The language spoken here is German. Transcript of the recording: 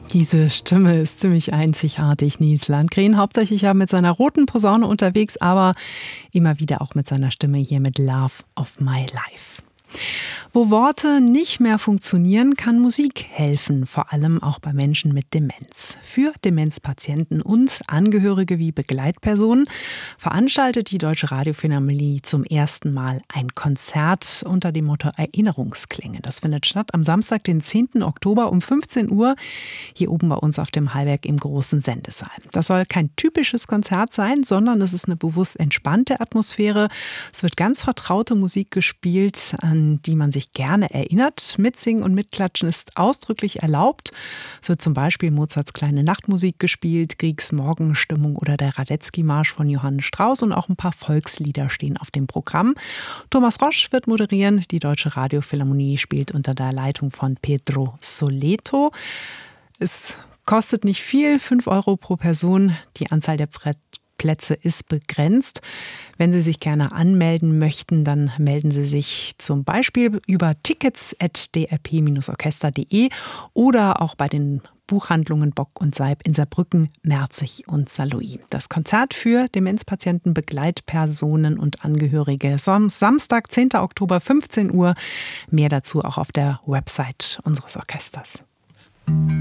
Diese Stimme ist ziemlich einzigartig, Nils Landgren. Hauptsächlich ja mit seiner roten Posaune unterwegs, aber immer wieder auch mit seiner Stimme hier mit Love of My Life. Wo Worte nicht mehr funktionieren, kann Musik helfen, vor allem auch bei Menschen mit Demenz. Für Demenzpatienten und Angehörige wie Begleitpersonen veranstaltet die Deutsche Radiophilharmonie zum ersten Mal ein Konzert unter dem Motto Erinnerungsklänge. Das findet statt am Samstag, den 10. Oktober um 15 Uhr hier oben bei uns auf dem Hallberg im großen Sendesaal. Das soll kein typisches Konzert sein, sondern es ist eine bewusst entspannte Atmosphäre. Es wird ganz vertraute Musik gespielt, an die man sich gerne erinnert. Mitsingen und Mitklatschen ist ausdrücklich erlaubt. Es wird zum Beispiel Mozarts kleine Nachtmusik gespielt, Griegs Morgenstimmung oder der Radetzky-Marsch von Johann Strauss und auch ein paar Volkslieder stehen auf dem Programm. Thomas Rosch wird moderieren. Die Deutsche Radiophilharmonie spielt unter der Leitung von Pedro Soleto. Es kostet nicht viel, 5 Euro pro Person. Die Anzahl der Plätze ist begrenzt. Wenn Sie sich gerne anmelden möchten, dann melden Sie sich zum Beispiel über tickets@drp-orchester.de oder auch bei den Buchhandlungen Bock und Seib in Saarbrücken, Merzig und Saarlouis. Das Konzert für Demenzpatienten, Begleitpersonen und Angehörige. Samstag, 10. Oktober, 15 Uhr. Mehr dazu auch auf der Website unseres Orchesters.